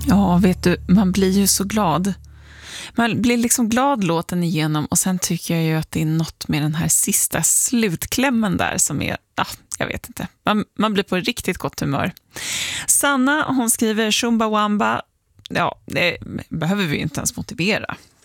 Ja, vet du, man blir ju så glad. Man blir liksom glad låten igenom och sen tycker jag ju att det är något med den här sista slutklämmen där som är, jag vet inte. Man blir på riktigt gott humör. Sanna, hon skriver Chumbawamba. Ja, det behöver vi inte ens motivera.